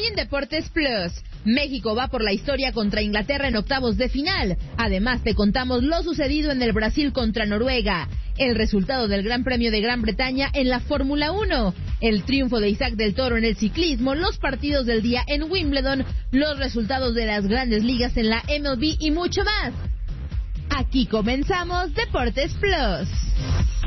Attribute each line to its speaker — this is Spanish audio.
Speaker 1: en Deportes Plus, México va por la historia contra Inglaterra en octavos de final. Además, te contamos lo sucedido en el Brasil contra Noruega, el resultado del Gran Premio de Gran Bretaña en la Fórmula 1, el triunfo de Isaac del Toro en el ciclismo, los partidos del día en Wimbledon, los resultados de las grandes ligas en la MLB y mucho más. Aquí comenzamos Deportes Plus.